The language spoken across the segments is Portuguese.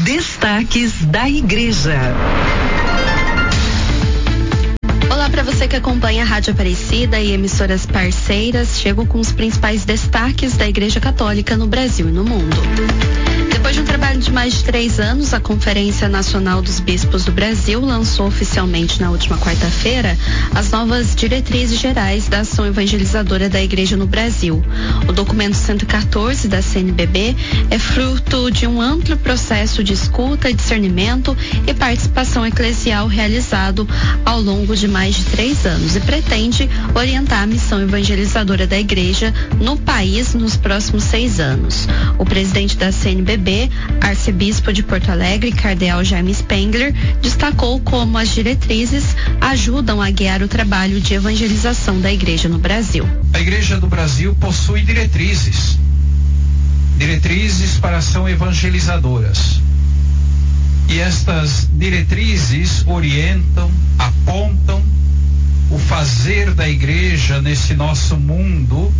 Destaques da Igreja. Olá para você que acompanha a Rádio Aparecida e emissoras parceiras. Chego com os principais destaques da Igreja Católica no Brasil e no mundo. Depois de um trabalho de mais de 3 anos, a Conferência Nacional dos Bispos do Brasil lançou oficialmente na última quarta-feira as novas diretrizes gerais da ação evangelizadora da Igreja no Brasil. O documento 114 da CNBB é fruto de um amplo processo de escuta, discernimento e participação eclesial realizado ao longo de mais de 3 anos e pretende orientar a missão evangelizadora da Igreja no país nos próximos 6 anos. O presidente da CNBB, arcebispo de Porto Alegre, cardeal Jaime Spengler, destacou como as diretrizes ajudam a guiar o trabalho de evangelização da Igreja no Brasil. A Igreja do Brasil possui diretrizes para ação evangelizadoras. E estas diretrizes orientam, apontam o fazer da Igreja nesse nosso mundo,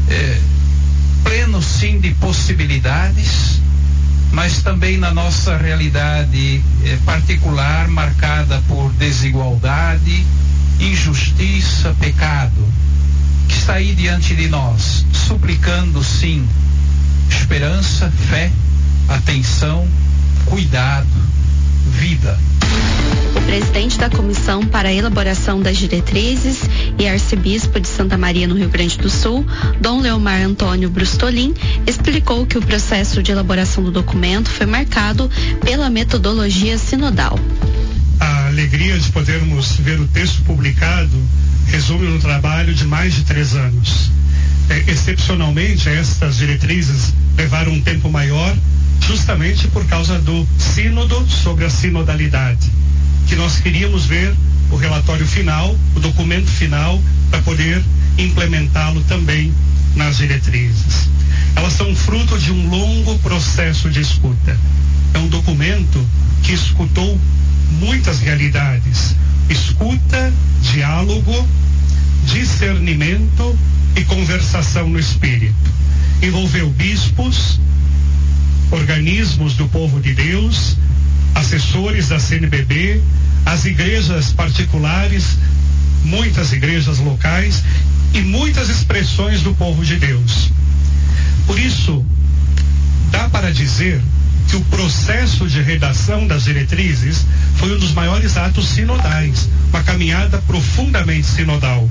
pleno sim de possibilidades, mas também na nossa realidade particular, marcada por desigualdade, injustiça, pecado, que está aí diante de nós, suplicando sim esperança, fé, atenção, cuidado, vida. O presidente da Comissão para a Elaboração das Diretrizes e arcebispo de Santa Maria, no Rio Grande do Sul, Dom Leomar Antônio Brustolin, explicou que o processo de elaboração do documento foi marcado pela metodologia sinodal. A alegria de podermos ver o texto publicado resume um trabalho de mais de 3 anos. Excepcionalmente, estas diretrizes levaram um tempo maior, justamente por causa do sínodo sobre a sinodalidade, que nós queríamos ver o relatório final, o documento final, para poder implementá-lo também nas diretrizes. Elas são fruto de um longo processo de escuta. É um documento que escutou muitas realidades: escuta, diálogo, discernimento e conversação no espírito. Envolveu bispos, organismos do povo de Deus, assessores da CNBB, as igrejas particulares, muitas igrejas locais e muitas expressões do povo de Deus. Por isso, dá para dizer que o processo de redação das diretrizes foi um dos maiores atos sinodais, uma caminhada profundamente sinodal.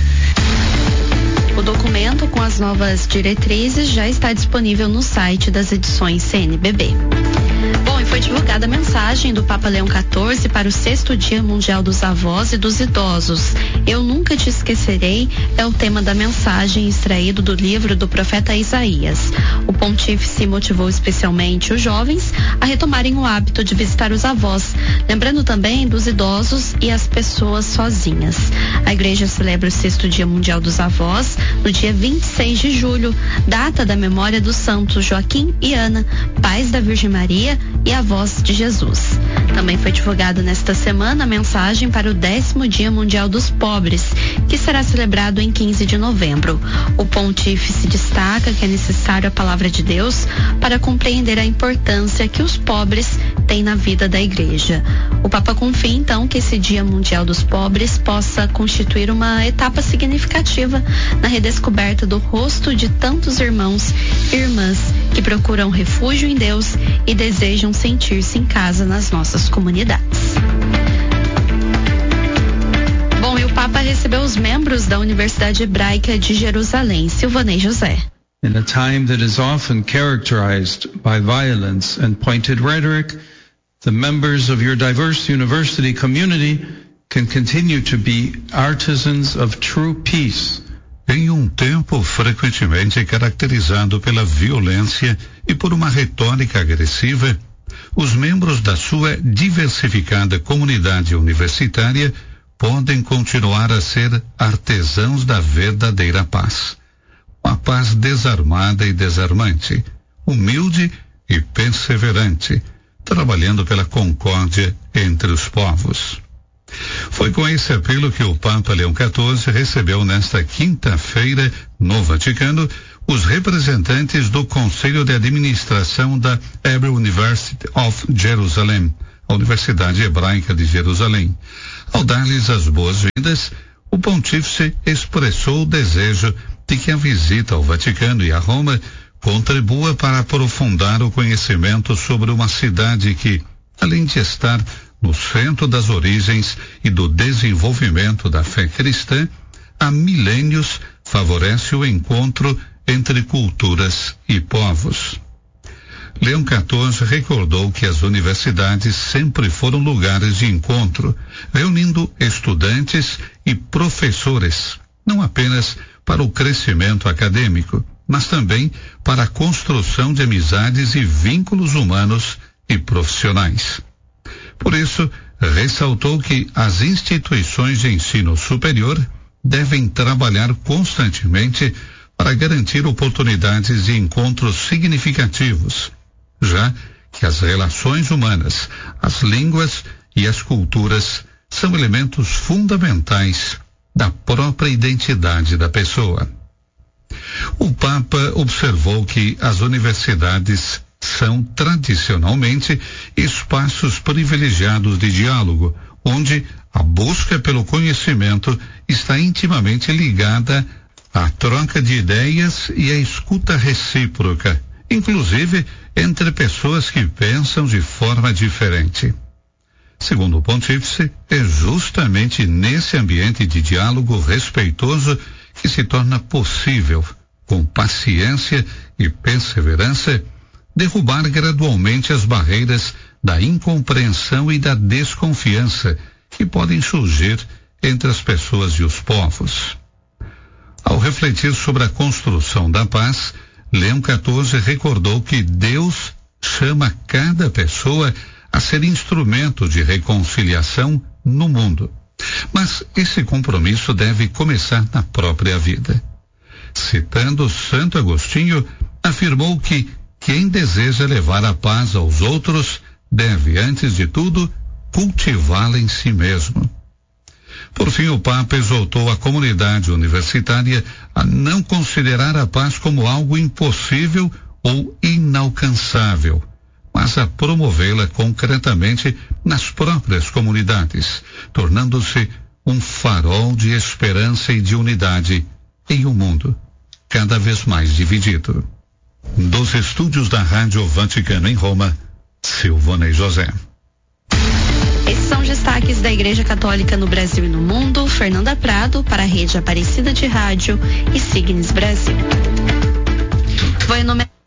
O documento com as novas diretrizes já está disponível no site das edições CNBB. Bom, e foi divulgada a mensagem do Papa Leão XIV para o 6º Dia Mundial dos Avós e dos Idosos. Eu nunca te esquecerei é o tema da mensagem extraído do livro do profeta Isaías. O pontífice motivou especialmente os jovens a retomarem o hábito de visitar os avós, lembrando também dos idosos e as pessoas sozinhas. A Igreja celebra o 6º Dia Mundial dos Avós no dia 26 de julho, data da memória dos santos Joaquim e Ana, pais da Virgem Maria e avós de Jesus. Também foi divulgada nesta semana a mensagem para o 10º Dia Mundial dos Pobres, que será celebrado em 15 de novembro. O pontífice destaca que é necessário a palavra de Deus para compreender a importância que os pobres têm na vida da Igreja. O Papa confia então que esse Dia Mundial dos Pobres possa constituir uma etapa significativa na redescoberta do rosto de tantos irmãos e irmãs que procuram refúgio em Deus e desejam sentir-se em casa nas nossas comunidades. Bom, e o Papa recebeu os membros da Universidade Hebraica de Jerusalém. Silvanei José. In a time that is often characterized by violence and pointed rhetoric, the members of your diverse university community can continue to be artisans of true peace. Em um tempo frequentemente caracterizado pela violência e por uma retórica agressiva, os membros da sua diversificada comunidade universitária podem continuar a ser artesãos da verdadeira paz. Uma paz desarmada e desarmante, humilde e perseverante, trabalhando pela concórdia entre os povos. Foi com esse apelo que o Papa Leão XIV recebeu nesta quinta-feira, no Vaticano, os representantes do Conselho de Administração da Hebrew University of Jerusalem, a Universidade Hebraica de Jerusalém. Ao dar-lhes as boas-vindas, o pontífice expressou o desejo de que a visita ao Vaticano e a Roma contribua para aprofundar o conhecimento sobre uma cidade que, além de estar no centro das origens e do desenvolvimento da fé cristã, há milênios favorece o encontro entre culturas e povos. Leão XIV recordou que as universidades sempre foram lugares de encontro, reunindo estudantes e professores, não apenas para o crescimento acadêmico, mas também para a construção de amizades e vínculos humanos e profissionais. Por isso, ressaltou que as instituições de ensino superior devem trabalhar constantemente para garantir oportunidades de encontros significativos, já que as relações humanas, as línguas e as culturas são elementos fundamentais da própria identidade da pessoa. O Papa observou que as universidades são tradicionalmente espaços privilegiados de diálogo, onde a busca pelo conhecimento está intimamente ligada à troca de ideias e à escuta recíproca, inclusive entre pessoas que pensam de forma diferente. Segundo o pontífice, é justamente nesse ambiente de diálogo respeitoso que se torna possível, com paciência e perseverança, derrubar gradualmente as barreiras da incompreensão e da desconfiança que podem surgir entre as pessoas e os povos. Ao refletir sobre a construção da paz, Leão XIV recordou que Deus chama cada pessoa a ser instrumento de reconciliação no mundo. Mas esse compromisso deve começar na própria vida. Citando Santo Agostinho, afirmou que quem deseja levar a paz aos outros deve, antes de tudo, cultivá-la em si mesmo. Por fim, o Papa exortou a comunidade universitária a não considerar a paz como algo impossível ou inalcançável, mas a promovê-la concretamente nas próprias comunidades, tornando-se um farol de esperança e de unidade em um mundo cada vez mais dividido. Dos estúdios da Rádio Vaticano em Roma, Silvana José. Esses são os destaques da Igreja Católica no Brasil e no mundo. Fernanda Prado, para a Rede Aparecida de Rádio e Signes Brasil. Vou enumerar